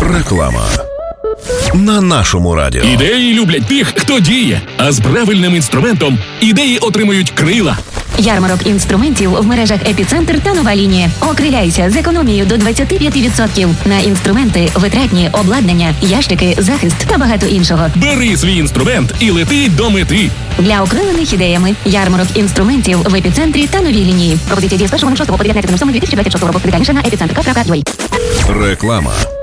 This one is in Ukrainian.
Реклама на нашому радіо. Ідеї люблять тих, хто діє, а з правильним інструментом ідеї отримують крила. Ярмарок інструментів в мережах «Епіцентр» та «Нова лінія». Окриляйся з економією до 25% на інструменти, витратні, обладнання, ящики, захист та багато іншого. Бери свій інструмент і лети до мети. Для окрилених ідеями. Ярмарок інструментів в «Епіцентрі» та «Новій лінії». Пропозиція діє з 1.06 по 19.07.2026 року. Детальніше на epicenter.ua. Реклама.